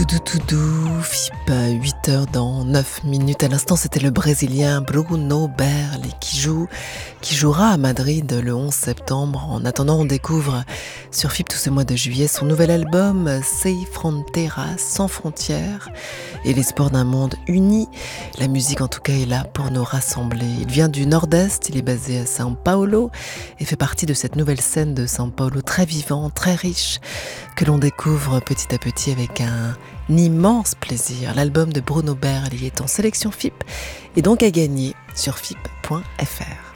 Tout doux, FIP, 8h dans 9 minutes. À l'instant, c'était le Brésilien Bruno Berli qui jouera à Madrid le 11 septembre. En attendant, on découvre sur FIP tout ce mois de juillet son nouvel album Sem Fronteiras, sans frontières, et l'espoir d'un monde uni. La musique en tout cas est là pour nous rassembler. Il vient du Nord-Est, il est basé à São Paulo et fait partie de cette nouvelle scène de São Paulo très vivante, très riche, que l'on découvre petit à petit avec un immense plaisir. L'album de Bruno Berli est en sélection FIP et donc à gagner sur FIP.fr.